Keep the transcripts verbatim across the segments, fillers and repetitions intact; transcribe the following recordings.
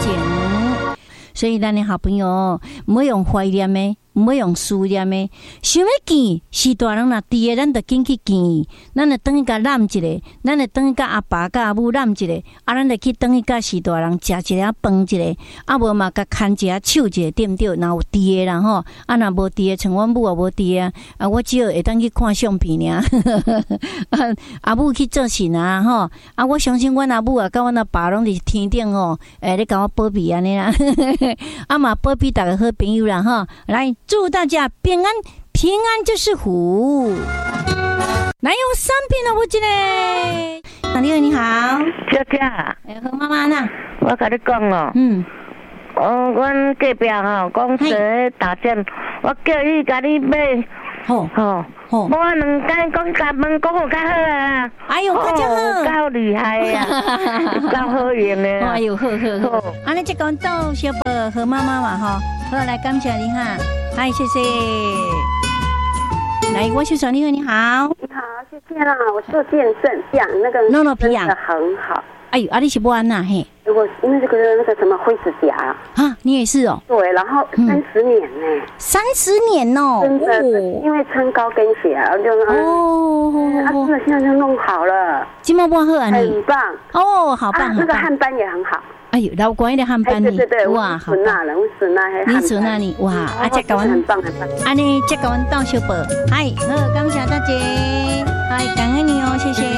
情。所以咱的好朋友，唔好用怀念的，唔好用思念的，想要见是大人若伫的，咱就紧去见，咱就等于甲揽一个，咱就等于甲阿爸甲阿母揽一个，啊，咱就去等于甲是大人食一个饭一个，啊，无嘛甲牵一下手一个，对不对？若有伫的啦吼，啊，若无伫的，像阮母也无伫啊，啊，我只会当去看相片尔，阿母去做神啊吼，啊，我相信阮阿母啊，甲阮阿爸拢伫天顶吼，诶，咧甲我保庇安尼啦。啊嘛，保庇大家好朋友啦哈！来，祝大家平安，平安就是福。来，有三片的我这嘞，哪里你好， 小姐， 哎，和妈妈呢？ 我跟你讲哦，嗯，哦，阮隔壁吼讲在打针，我叫伊甲你买， 好，好，好， 我两间讲甲问讲好较好啊， 哎呦，较好， 够厉害啊，够好用的， 哎呦，好好好，安尼这个到小宝和妈妈嘛哈，好，来感谢你哈，嗨，谢谢。来，我是爽，你好，你好， 你好，谢谢啦，我做健身养那个， 弄了皮养的很好。 哎呦，啊，你是不安呐嘿？ 我因为这个那个什么灰指甲啊，你也是哦。 对，然后三十年呢， 三十年哦， 真的，因为穿高跟鞋，然后就哦，啊，真的现在就弄好了， 今麦不好啊， 很棒哦，好棒， 那个汗斑也很好。 哎呦，老乖的汗斑， 对对对， 哇， 好棒了，我孙那还你孙那里哇，啊，这个很棒很棒， 安尼这个阮到小宝，嗨，好，感谢大家，嗨，感恩你哦，谢谢。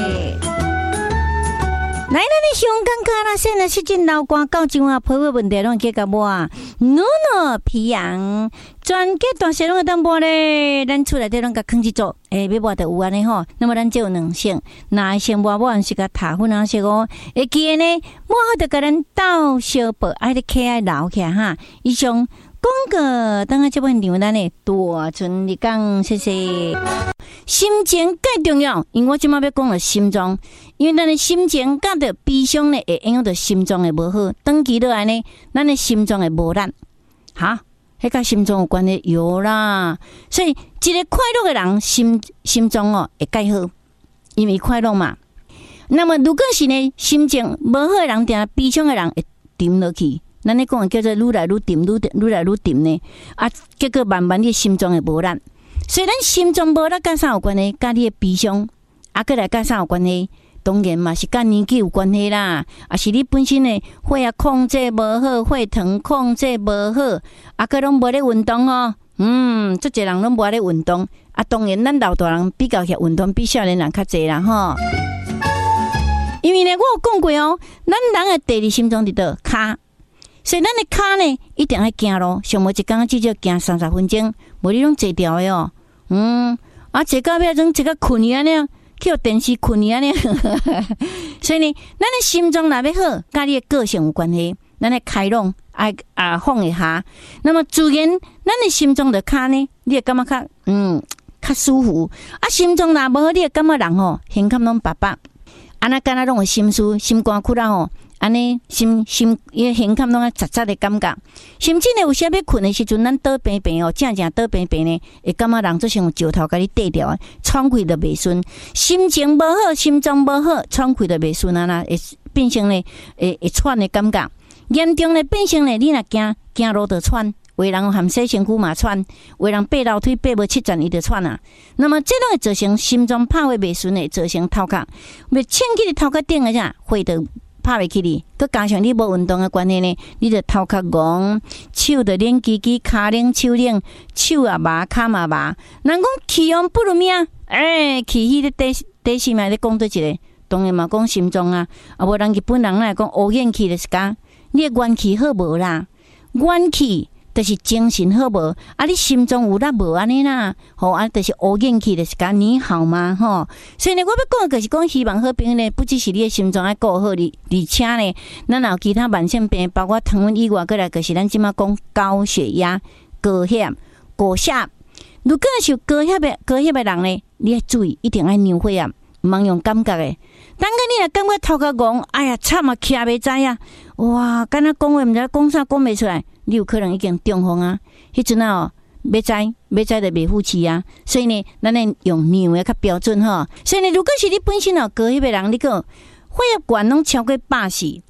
来，咱的香港卡拉现在是进老瓜到今啊，婆婆问题拢解决无啊？努努皮养，全家大小拢会当播咧，咱厝内底拢甲囥一组，诶，要播就有安尼吼。那么咱就有两性，那先播播是甲塔粉啊，是哦。会记诶呢，播好就甲咱到小宝，爱的可爱留起来哈。以上广告，等下这本让咱的大春你讲，谢谢。心情介重要，因为我即马要讲了心脏，因为咱的心情甲着悲伤呢，会影响到心脏的无好，长期落来呢，咱的心脏会无力，哈，迄甲心脏有关系有啦。所以一个快乐的人，心心脏哦会介好，因为快乐嘛。那么如果是呢心情无好的人，定悲伤的人会沉落去，咱咧讲的叫做愈来愈沉，愈愈来愈沉呢，啊，结果慢慢你心脏会无力。所以咱心脏无力，甲啥有关系？甲你的悲伤，啊，过来甲啥有关系？当然嘛，是甲年纪有关系啦。啊，是你本身的血压控制无好，血糖控制无好，啊，佮拢无咧运动哦。嗯，足侪人拢无咧运动。啊，当然咱老大人比较遐运动，比少年人较侪啦吼。因为呢，我有讲过哦，咱人的第二心脏伫倒骹。所以咱的骹呢，一定要行路，上无一工至少行三十分钟，无你拢坐掉的哦。嗯，啊，坐到尾种坐到困去安尼，去互电视困去安尼。所以呢，咱的心脏若要好，甲你的个性有关系。咱的开朗，爱啊放一下，那么自然，咱的心脏的骹呢，你会感觉较嗯较舒服。啊，心脏若无好，你会感觉人吼胸腔拢白白，安那敢若拢有心事、心肝窟啦吼。安尼心心伊胸腔拢啊杂杂的感觉，甚至呢有时要困的时阵，咱倒平平哦，正正倒平平呢，会感觉人做像石头甲你缀掉啊，喘气都袂顺，心情无好，心脏无好，喘气都袂顺啊，那会变成呢会会喘的感觉，严重的变成呢，你若行行路就喘，有人含洗身躯嘛喘，有人爬楼梯爬无七层伊就喘啊。那么这种会造成心脏拍位袂顺的，造成头壳袂撑起伫头壳顶个啥，血就拍袂起哩，佮加上你无运动的关系呢，你就头壳戆，手就冷叽叽，骹冷手冷，手也麻，骹嘛麻。人讲气旺不如命，诶、欸，气虚咧第第四嘛咧讲做一个，当然嘛讲心脏啊，啊无人日本人来讲乌元气就是讲，你的元气好无啦？元气就是精神好无？啊，你心脏有力无安尼啦？吼啊，就是乌元气就是讲你好嘛吼。所以呢，我要讲的就是讲，希望好朋友呢，不只是你的心脏要顾好，而而且呢，咱有其他慢性病，包括糖分以外，过来就是咱即马讲高血压、高血、高血。如果是高血的高血的人呢，你要注意，一定要量血压，唔通用感觉的。等下你若感觉头壳戆，哎呀，惨啊，徛袂知啊，哇，敢若讲话毋知讲啥讲袂出来。你有可能已经中风啊！迄阵啊，哦，要知要知就袂付气啊。所以呢，咱咧用量的较标准吼。所以呢，如果是你本身哦高血的人，你个血压管拢超过八十，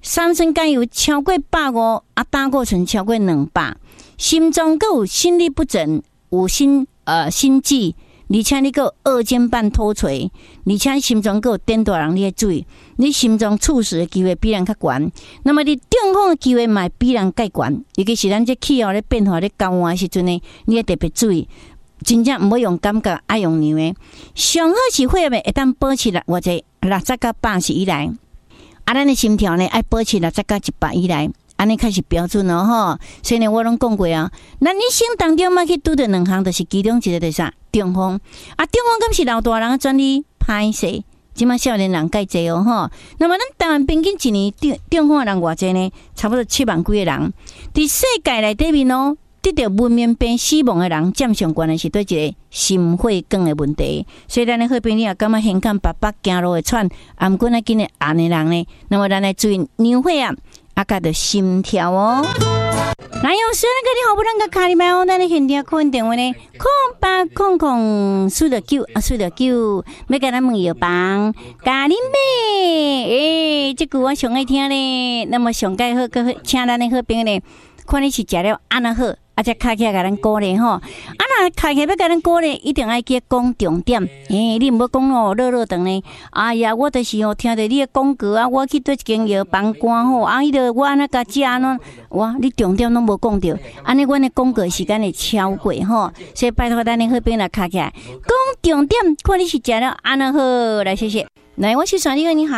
三酸甘油超过百五，啊，胆固醇超过两百，心脏阁有心律不整，有心呃心悸。而且你个二尖瓣脱垂，而且心脏个有颠大人，你要注意，你心脏猝死的机会比人较悬，那么你中风的机会嘛比人较悬，尤其是咱这气候咧变化咧高温的时阵呢，你要特别注意，真正唔好用感觉，爱用牛的。上好是血液会当保持偌济六十到八十以内，啊，咱的心跳呢爱保持六十到一百以内。安尼开始标准咯吼，所以呢，我拢讲过啊，咱一生当中嘛去拄着两项，就是其中一个就是啥中风啊，中风敢是老大人的专利歹势，即马少年人介济哦吼。那么咱台湾平均一年中中风的人偌济呢？差不多七万几个人。伫世界内底面哦，得着文明病死亡的人占上悬的是对一个心血管的问题。所以咱的好朋友也感觉很看爸爸走路会喘，啊，毋过那今日按的人呢，那么咱来注意牛血啊。啊，甲着心跳哦。来，有时那个你好不能个卡里麦哦，咱的现场扣电话呢，空八空空数着九啊，数着九，要甲咱问药房，咖喱妹，诶、欸，这句我上爱听咧。那么上介好，个请咱的好朋友呢，看你是食了安那好。啊，才开起来，甲咱鼓励吼。啊，若开起来要甲咱鼓励，一定爱记讲重点。诶、欸，你毋要讲哦，热热长呢。哎呀，我就是哦，听着你的广告啊，我去对一间药房关吼，啊，伊着我安那甲食喏，哇，你重点拢无讲着，安尼阮的广告时间会超过吼。所以拜托咱的好朋友来开起来，讲重点，看你是食了安那好，来谢谢。来，我是耍你好，你好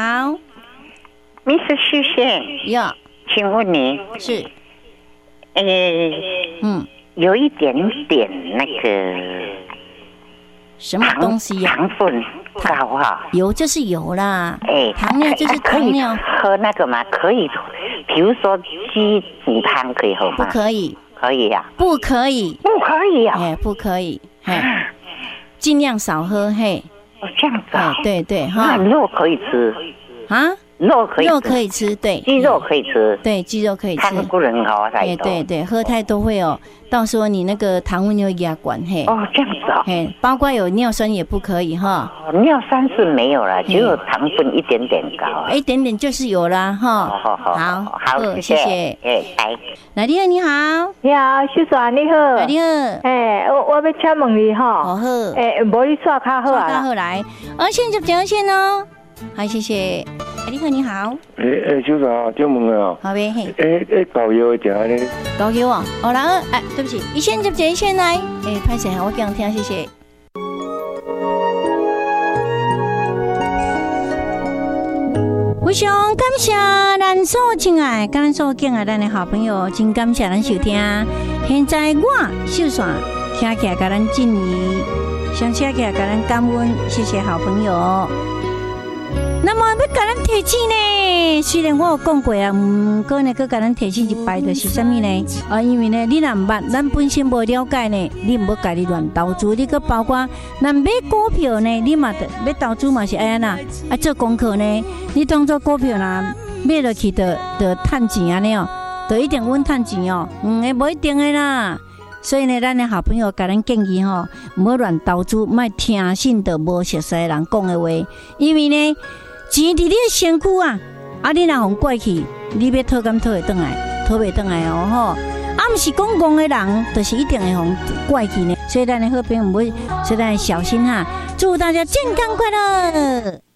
，Miss 徐贤， 呀， 请问你是？ 诶，嗯，有一点点那个什么东西呀、 啊？糖分高哈， 油就是油啦， 哎， 糖尿就是糖尿。 喝那个吗？可以，比如说鸡骨汤可以喝吗？ 不可以， 可以呀、啊， 不可以， 不可以啊， 哎，不可以，哎，尽量少喝，嘿。 哦，这样子啊， 哎、对对哈， 那肉可以吃啊。 肉可以吃， 肉可以吃，对， 鸡肉可以吃， 对，鸡肉可以吃。 糖不能喝太多， 对对，喝太多会哦，到时候你那个糖分就会压管嘿。 哦，这样子哦， 嘿，包括有尿酸也不可以哈。 哦，尿酸是没有了，只有糖分一点点高， 一点点就是有啦哈。 好好好， 好， 谢谢。 哎，来， 来你好，你好， 你好，秀爽你好， 你好， 哎，我我要请问你哈， 好好， 哎，无你刷卡好啊， 刷卡好来，而现在表现哦，好，谢谢。你好，你好。 诶诶，小嫂，请问哦。 好呗，嘿。 诶诶，高药食咧。 高药哦，哦，然后哎，对不起，一线接接一线来，哎，拍谁啊？我讲听，谢谢。非常感谢咱所亲爱、咱所敬爱咱的好朋友，真感谢咱收听。现在我秀爽听起来甲咱敬意，想听起来甲咱感恩，谢谢好朋友。那么要甲咱提醒呢？虽然我有讲过啊，毋过呢，佮甲咱提醒一摆就是啥物呢？啊，因为呢，你若毋捌，咱本身无了解呢，你毋要家己乱投资。你佮包括咱买股票呢，你嘛得要投资嘛是安那啊做功课呢？你当做股票啦，买落去得得趁钱安尼哦，得一定稳趁钱哦，嗯，诶，无一定诶啦。所以呢，咱的好朋友甲咱建议吼，毋好乱投资，莫听信着无熟悉的人讲的话，因为呢。钱伫你的身躯啊，啊你若互怪去，你要讨敢讨会转来，讨袂转来哦吼。啊，毋是讲戆的人，就是一定会互怪去呢。所以咱的好朋友，唔会，所以咱小心哈。祝大家健康快乐。